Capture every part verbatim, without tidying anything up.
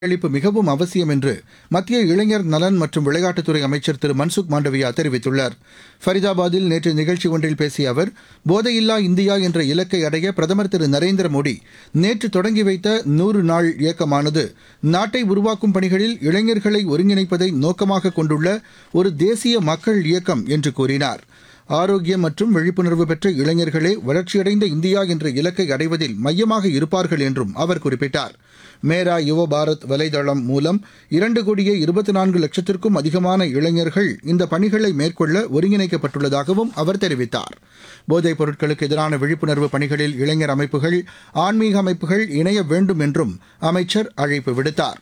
அளிப்பு மிகவும் அவசியம் என்று மத்திய இளைஞர் நலன் மற்றும் விளையாட்டுத்துறை அமைச்சர் திரு மன்சுக் மாண்டவியா தெரிவித்துள்ளார். ஃபரிதாபாத்தில் நேற்று நிகழ்ச்சி ஒன்றில் பேசிய அவர், போதையில்லா இந்தியா என்ற இலக்கை அடைய பிரதமர் திரு நரேந்திர மோடி நேற்று தொடங்கி வைத்த நூறு நாள் இயக்கமானது நாட்டை உருவாக்கும் பணிகளில் இளைஞர்களை ஒருங்கிணைப்பதை நோக்கமாக கொண்டுள்ள ஒரு தேசிய மக்கள் இயக்கம் என்று கூறினார். ஆரோக்கியம் மற்றும் விழிப்புணர்வு பெற்ற இளைஞர்களே வளர்ச்சியடைந்த இந்தியா என்ற இலக்கை அடைவதில் மையமாக இருப்பார்கள் என்றும் அவர் குறிப்பிட்டார். மேரா யுவ பாரத் வலைதளம் மூலம் இரண்டு கோடியே இருபத்தி நான்கு லட்சத்திற்கும் அதிகமான இளைஞர்கள் இந்த பணிகளை மேற்கொள்ள ஒருங்கிணைக்கப்பட்டுள்ளதாகவும் அவர் தெரிவித்தார். போதைப் பொருட்களுக்கு எதிரான விழிப்புணர்வு பணிகளில் இளைஞர் அமைப்புகள், ஆன்மீக அமைப்புகள் இணைய வேண்டும் என்றும் அமைச்சர் அழைப்பு விடுத்தார்.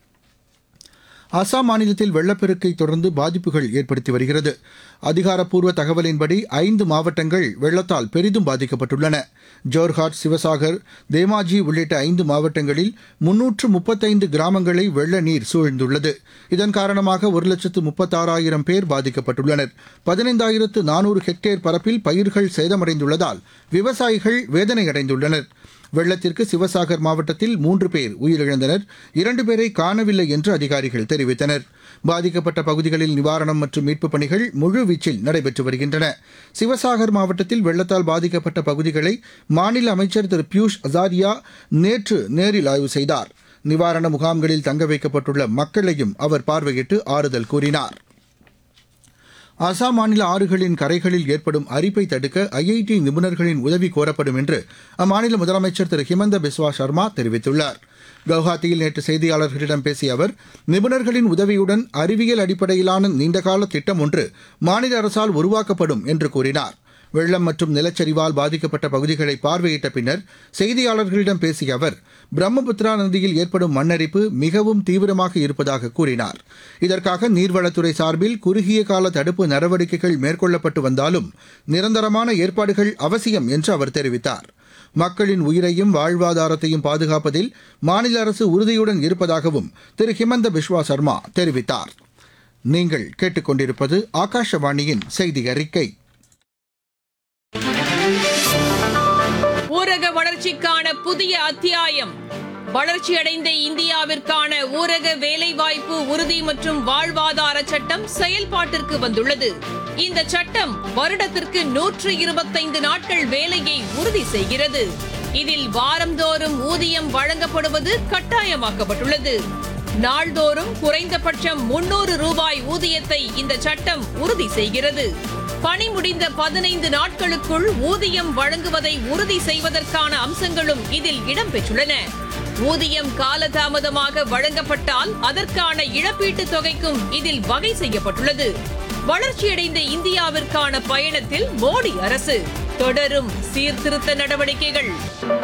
அசாம் மாநிலத்தில் வெள்ளப்பெருக்கை தொடர்ந்து பாதிப்புகள் ஏற்படுத்தி வருகிறது. அதிகாரப்பூர்வ தகவலின்படி ஐந்து மாவட்டங்கள் வெள்ளத்தால் பெரிதும் பாதிக்கப்பட்டுள்ளன. ஜோர்ஹாட், சிவசாகர், தேமாஜி உள்ளிட்ட ஐந்து மாவட்டங்களில் முன்னூற்று முப்பத்தைந்து கிராமங்களை வெள்ள நீர் சூழ்ந்துள்ளது. இதன் காரணமாக ஒரு லட்சத்து முப்பத்தாறாயிரம் பேர் பாதிக்கப்பட்டுள்ளனர். பதினைந்தாயிரத்து நானூறு ஹெக்டேர் பரப்பில் பயிர்கள் சேதமடைந்துள்ளதால் விவசாயிகள் வேதனையடைந்துள்ளனர். வெள்ளத்திற்கு சிவசாகர் மாவட்டத்தில் மூன்று பேர் உயிரிழந்தனர், இரண்டு பேரை காணவில்லை என்று அதிகாரிகள் தெரிவித்தனர். பாதிக்கப்பட்ட பகுதிகளில் நிவாரணம் மற்றும் மீட்புப் பணிகள் முழுவீச்சில் நடைபெற்று வருகின்றன. சிவசாகர் மாவட்டத்தில் வெள்ளத்தால் பாதிக்கப்பட்ட பகுதிகளை மாநில அமைச்சர் திரு பியூஷ் அசாரியா நேற்று நேரில் ஆய்வு செய்தார். நிவாரண முகாம்களில் தங்க வைக்கப்பட்டுள்ள மக்களையும் அவர் பார்வையிட்டு ஆறுதல் கூறினார். அசாம் மாநில ஆறுகளின் கரைகளில் ஏற்படும் அரிப்பை தடுக்க ஐஐடி நிபுணர்களின் உதவி கோரப்படும் என்று அம்மாநில முதலமைச்சர் திரு ஹிமந்த பிஸ்வா சர்மா தெரிவித்துள்ளார். கவுஹாத்தியில் நேற்று செய்தியாளர்களிடம் பேசிய அவர், நிபுணர்களின் உதவியுடன் அறிவியல் அடிப்படையிலான நீண்டகால திட்டம் ஒன்று மாநில அரசால் உருவாக்கப்படும் என்று கூறினார். வெள்ளம் மற்றும் நிலச்சரிவால் பாதிக்கப்பட்ட பகுதிகளை பார்வையிட்ட பின்னர் செய்தியாளர்களிடம் பேசிய அவர், பிரம்மபுத்திரா நதியில் ஏற்படும் மண்ணரிப்பு மிகவும் தீவிரமாக இருப்பதாக கூறினார். இதற்காக நீர்வளத்துறை சார்பில் குறுகிய கால தடுப்பு நடவடிக்கைகள் மேற்கொள்ளப்பட்டு வந்தாலும் நிரந்தரமான ஏற்பாடுகள் அவசியம் என்று அவர் தெரிவித்தார். மக்களின் உயிரையும் வாழ்வாதாரத்தையும் பாதுகாப்பதில் மாநில அரசு உறுதியுடன் இருப்பதாகவும் திரு ஹிமந்த பிஸ்வா சர்மா தெரிவித்தார். நீங்கள் கேட்டுக்கொண்டிருப்பது ஆகாஷவாணியின் செய்தி அறிக்கை. ஊரக வளர்ச்சிக்கான புதிய அத்தியாயம். வளர்ச்சியடைந்த இந்தியாவிற்கான ஊரக வேலைவாய்ப்பு உறுதி மற்றும் வாழ்வாதார சட்டம் செயல்பாட்டிற்கு வந்துள்ளது. இந்த சட்டம் வருடத்திற்கு நூற்று இருபத்தைந்து நாட்கள் வேலையை உறுதி செய்கிறது. இதில் வாரந்தோறும் ஊதியம் வழங்கப்படுவது கட்டாயமாக்கப்பட்டுள்ளது. நாள்தோறும் குறைந்தபட்சம் முன்னூறு ரூபாய் ஊதியத்தை இந்த சட்டம் உறுதி செய்கிறது. பணி முடிந்த பதினைந்து நாட்களுக்குள் ஊதியம் வழங்குவதை உறுதி செய்வதற்கான அம்சங்களும் இதில் இடம்பெற்றுள்ளன. ஊதியம் காலதாமதமாக வழங்கப்பட்டால் அதற்கான இழப்பீட்டுத் தொகைக்கும் இதில் வகை செய்யப்பட்டுள்ளது. வளர்ச்சியடைந்த இந்தியாவிற்கான பயணத்தில் மோடி அரசு தொடரும் சீர்திருத்த நடவடிக்கைகள்.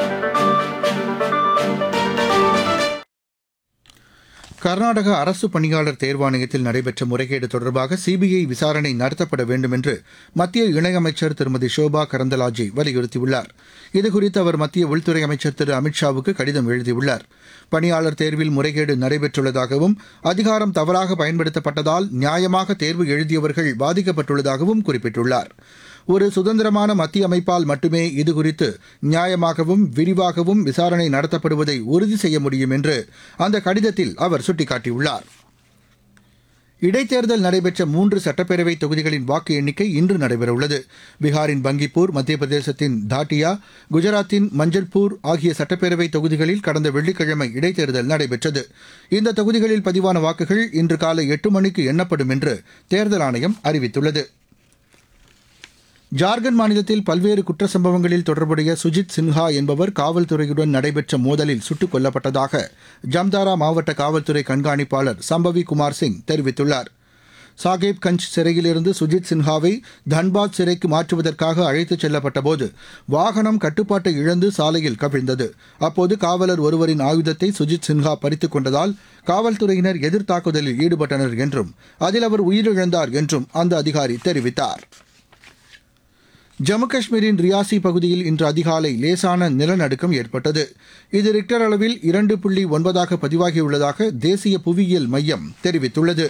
கர்நாடக அரசு பணியாளர் தேர்வாணையத்தில் நடைபெற்ற முறைகேடு தொடர்பாக சிபிஐ விசாரணை நடத்தப்பட வேண்டும் என்று மத்திய இணையமைச்சர் திருமதி ஷோபா கரந்தலாஜே வலியுறுத்தியுள்ளார். இதுகுறித்து அவர் மத்திய உள்துறை அமைச்சர் திரு அமித்ஷாவுக்கு கடிதம் எழுதியுள்ளார். பணியாளர் தேர்வில் முறைகேடு நடைபெற்றுள்ளதாகவும் அதிகாரம் தவறாக பயன்படுத்தப்பட்டதால் நியாயமாக தேர்வு எழுதியவர்கள் பாதிக்கப்பட்டுள்ளதாகவும் குறிப்பிட்டுள்ளார். ஒரு சுதந்திரமான மத்திய அமைப்பால் மட்டுமே இதுகுறித்து நியாயமாகவும் விரிவாகவும் விசாரணை நடத்தப்படுவதை உறுதி செய்ய முடியும் என்று அந்த கடிதத்தில் அவர் சுட்டிக்காட்டியுள்ளார். இடைத்தேர்தல் நடைபெற்ற மூன்று சட்டப்பேரவை தொகுதிகளின் வாக்கு எண்ணிக்கை இன்று நடைபெறவுள்ளது. பீகாரின் பங்கிப்பூர், மத்திய பிரதேசத்தின் தாட்டியா, குஜராத்தின் மஞ்சள்பூர் ஆகிய சட்டப்பேரவை தொகுதிகளில் கடந்த வெள்ளிக்கிழமை இடைத்தேர்தல் நடைபெற்றது. இந்த தொகுதிகளில் பதிவான வாக்குகள் இன்று காலை எட்டு மணிக்கு எண்ணப்படும் என்று தேர்தல் ஆணையம் அறிவித்துள்ளது. ஜார்க்கண்ட் மாநிலத்தில் பல்வேறு குற்ற சம்பவங்களில் தொடர்புடைய சுஜித் சின்ஹா என்பவர் காவல்துறையுடன் நடைபெற்ற மோதலில் சுட்டுக் கொல்லப்பட்டதாக ஜம்தாரா மாவட்ட காவல்துறை கண்காணிப்பாளர் சம்பவி குமார் சிங் தெரிவித்துள்ளார். சாகேப் கஞ்ச் சிறையிலிருந்து சுஜித் சின்ஹாவை தன்பாத் சிறைக்கு மாற்றுவதற்காக அழைத்துச் செல்லப்பட்டபோது வாகனம் கட்டுப்பாட்டை இழந்து சாலையில் கவிழ்ந்தது. அப்போது காவலர் ஒருவரின் ஆயுதத்தை சுஜித் சின்ஹா பறித்துக் கொண்டதால் காவல்துறையினர் எதிர்த்தாக்குதலில் ஈடுபட்டனர் என்றும் அதில் அவர் உயிரிழந்தார் என்றும் அந்த அதிகாரி தெரிவித்தார். ஜம்மு காஷ்மீரின் ரியாசி பகுதியில் இன்று அதிகாலை லேசான நிலநடுக்கம் ஏற்பட்டது. இது ரிக்டர் அளவில் இரண்டு புள்ளி ஒன்பதாக பதிவாகியுள்ளதாக தேசிய புவியியல் மையம் தெரிவித்துள்ளது.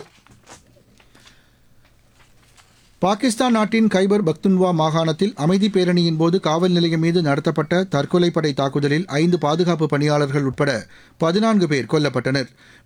பாகிஸ்தான் நாட்டின் கைபர் பக்துன்வா மாகாணத்தில் அமைதி பேரணியின் போது காவல் நிலையம் மீது நடத்தப்பட்ட தற்கொலைப்படை தாக்குதலில் ஐந்து பாதுகாப்பு பணியாளர்கள் உட்பட பதினான்கு பேர் கொல்லப்பட்டனர்.